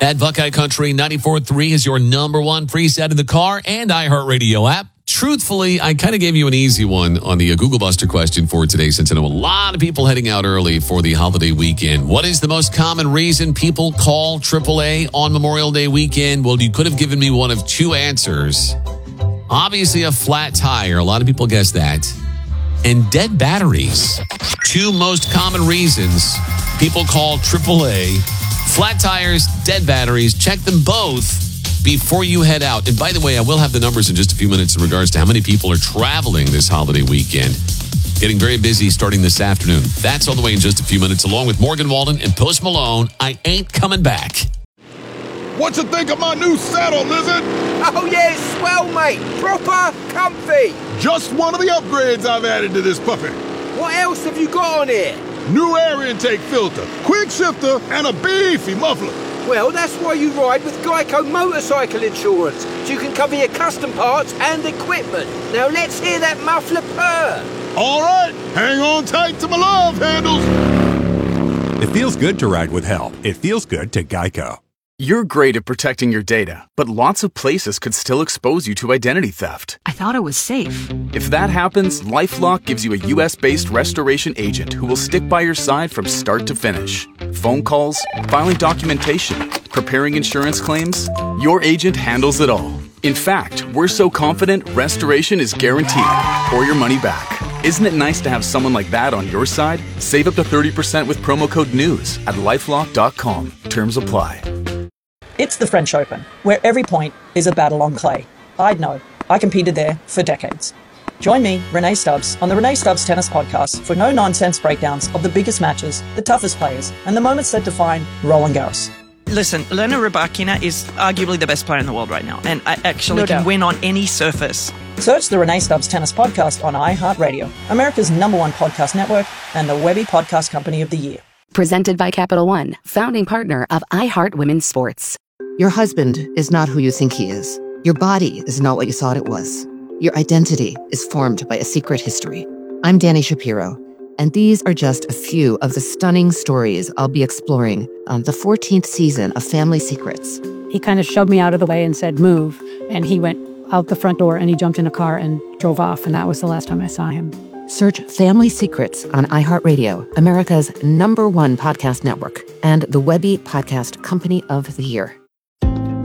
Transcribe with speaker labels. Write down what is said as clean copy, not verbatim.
Speaker 1: At Buckeye Country 94.3 is your number one preset in the car and iHeartRadio app. Truthfully, I kind of gave you an easy one on the Google Buster question for today, since I know a lot of people heading out early for the holiday weekend. What is the most common reason people call AAA on Memorial Day weekend? Well, you could have given me one of two answers. Obviously, a flat tire. A lot of people guess that. And dead batteries. Two most common reasons people call AAA. Flat tires, dead batteries. Check them both before you head out. And by the way, I will have the numbers in just a few minutes in regards to how many people are traveling this holiday weekend. Getting very busy starting this afternoon. That's all the way in just a few minutes, along with Morgan Walden and Post Malone. I ain't coming back.
Speaker 2: What you think of my new saddle, Lizard?
Speaker 3: Oh, yeah, it's swell, mate. Proper comfy.
Speaker 2: Just one of the upgrades I've added to this puppy.
Speaker 3: What else have you got on here?
Speaker 2: New air intake filter, quick shifter, and a beefy muffler.
Speaker 3: Well, that's why you ride with Geico Motorcycle Insurance, so you can cover your custom parts and equipment. Now let's hear that muffler purr.
Speaker 2: All right, hang on tight to my love handles.
Speaker 4: It feels good to ride with help. It feels good to Geico.
Speaker 5: You're great at protecting your data, but lots of places could still expose you to identity theft.
Speaker 6: I thought it was safe.
Speaker 5: If that happens, LifeLock gives you a US-based restoration agent who will stick by your side from start to finish. Phone calls, filing documentation, preparing insurance claims, your agent handles it all. In fact, we're so confident restoration is guaranteed or your money back. Isn't it nice to have someone like that on your side? Save up to 30% with promo code NEWS at lifelock.com. Terms apply.
Speaker 7: It's the French Open, where every point is a battle on clay. I'd know. I competed there for decades. Join me, Renee Stubbs, on the Renee Stubbs Tennis Podcast for no-nonsense breakdowns of the biggest matches, the toughest players, and the moments that define Roland Garros.
Speaker 6: Listen, Elena Rybakina is arguably the best player in the world right now, and I actually can win on any surface.
Speaker 7: Search the Renee Stubbs Tennis Podcast on iHeartRadio, America's #1 podcast network, and the Webby Podcast Company of the Year.
Speaker 8: Presented by Capital One, founding partner of iHeart Women's Sports.
Speaker 9: Your husband is not who you think he is. Your body is not what you thought it was. Your identity is formed by a secret history. I'm Danny Shapiro, and these are just a few of the stunning stories I'll be exploring on the 14th season of Family Secrets.
Speaker 10: He kind of shoved me out of the way and said, move. And he went out the front door and he jumped in a car and drove off. And that was the last time I saw him.
Speaker 9: Search Family Secrets on iHeartRadio, America's #1 podcast network, and the Webby Podcast Company of the Year.